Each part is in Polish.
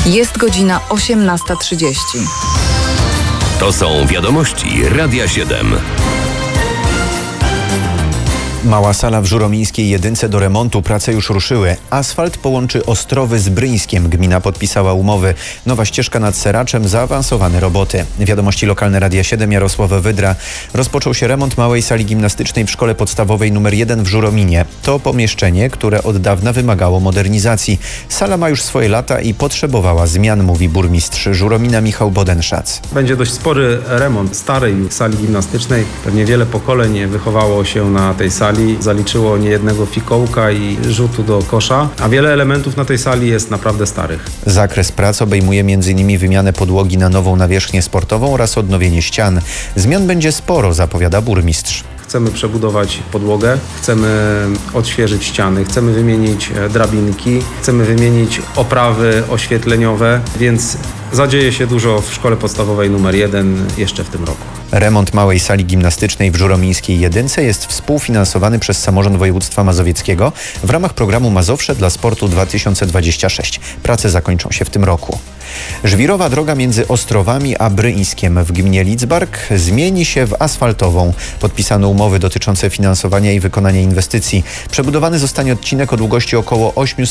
Jest godzina 18:30. To są wiadomości Radia 7. Mała sala w Żuromińskiej Jedynce do remontu. Prace już ruszyły. Asfalt połączy Ostrowy z Bryńskiem. Gmina podpisała umowy. Nowa ścieżka nad Seraczem, zaawansowane roboty. Wiadomości lokalne Radia 7, Jarosław Wydra. Rozpoczął się remont małej sali gimnastycznej w szkole podstawowej nr 1 w Żurominie. To pomieszczenie, które od dawna wymagało modernizacji. Sala ma już swoje lata i potrzebowała zmian, mówi burmistrz Żuromina Michał Bodenszac. Będzie dość spory remont starej sali gimnastycznej. Pewnie wiele pokoleń wychowało się na tej sali. Zaliczyło niejednego fikołka i rzutu do kosza, a wiele elementów na tej sali jest naprawdę starych. Zakres prac obejmuje m.in. wymianę podłogi na nową nawierzchnię sportową oraz odnowienie ścian. Zmian będzie sporo, zapowiada burmistrz. Chcemy przebudować podłogę, chcemy odświeżyć ściany, chcemy wymienić drabinki, chcemy wymienić oprawy oświetleniowe, więc zadzieje się dużo w szkole podstawowej nr 1 jeszcze w tym roku. Remont małej sali gimnastycznej w Żuromińskiej Jedynce jest współfinansowany przez Samorząd Województwa Mazowieckiego w ramach programu Mazowsze dla Sportu 2026. Prace zakończą się w tym roku. Żwirowa droga między Ostrowami a Bryńskiem w gminie Lidzbark zmieni się w asfaltową. Podpisano umowy dotyczące finansowania i wykonania inwestycji. Przebudowany zostanie odcinek o długości około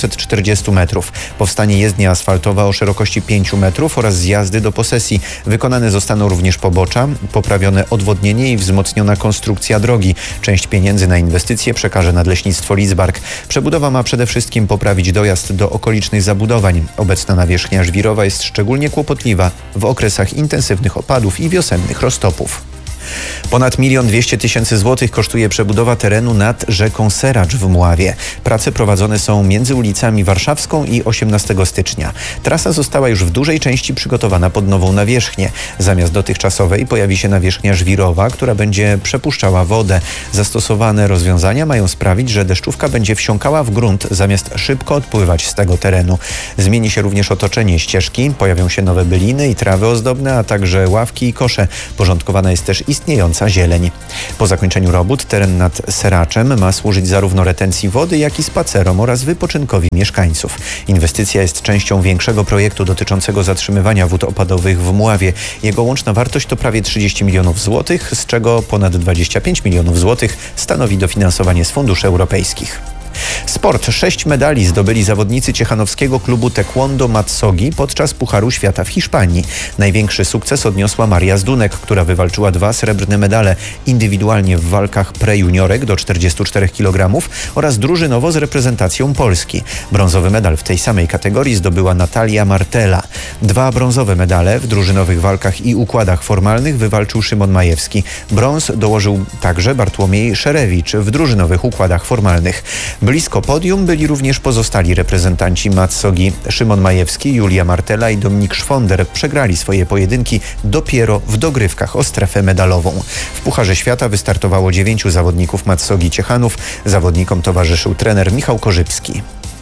840 metrów. Powstanie jezdnia asfaltowa o szerokości 5 metrów oraz zjazdy do posesji. Wykonane zostaną również pobocza, poprawione odwodnienie i wzmocniona konstrukcja drogi. Część pieniędzy na inwestycje przekaże Nadleśnictwo Lidzbark. Przebudowa ma przede wszystkim poprawić dojazd do okolicznych zabudowań. Obecna nawierzchnia żwirowa jest szczególnie kłopotliwa w okresach intensywnych opadów i wiosennych roztopów. Ponad 1 200 000 złotych kosztuje przebudowa terenu nad rzeką Seracz w Mławie. Prace prowadzone są między ulicami Warszawską i 18 stycznia. Trasa została już w dużej części przygotowana pod nową nawierzchnię. Zamiast dotychczasowej pojawi się nawierzchnia żwirowa, która będzie przepuszczała wodę. Zastosowane rozwiązania mają sprawić, że deszczówka będzie wsiąkała w grunt, zamiast szybko odpływać z tego terenu. Zmieni się również otoczenie ścieżki, pojawią się nowe byliny i trawy ozdobne, a także ławki i kosze. Porządkowana jest też istniejąca zieleń. Po zakończeniu robót teren nad Seraczem ma służyć zarówno retencji wody, jak i spacerom oraz wypoczynkowi mieszkańców. Inwestycja jest częścią większego projektu dotyczącego zatrzymywania wód opadowych w Mławie. Jego łączna wartość to prawie 30 milionów złotych, z czego ponad 25 milionów złotych stanowi dofinansowanie z funduszy europejskich. Sport. 6 medali zdobyli zawodnicy ciechanowskiego klubu taekwondo Matsogi podczas Pucharu Świata w Hiszpanii. Największy sukces odniosła Maria Zdunek, która wywalczyła 2 srebrne medale indywidualnie w walkach prejuniorek do 44 kg oraz drużynowo z reprezentacją Polski. Brązowy medal w tej samej kategorii zdobyła Natalia Martela. 2 brązowe medale w drużynowych walkach i układach formalnych wywalczył Szymon Majewski. Brąz dołożył także Bartłomiej Szerewicz w drużynowych układach formalnych. Blisko podium byli również pozostali reprezentanci Matsogi. Szymon Majewski, Julia Martela i Dominik Szwonder przegrali swoje pojedynki dopiero w dogrywkach o strefę medalową. W Pucharze Świata wystartowało 9 zawodników Matsogi Ciechanów. Zawodnikom towarzyszył trener Michał Korzybski.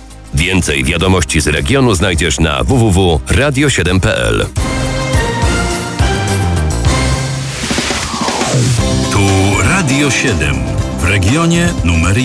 Więcej wiadomości z regionu znajdziesz na www.radio7.pl. Tu Radio 7 w regionie numer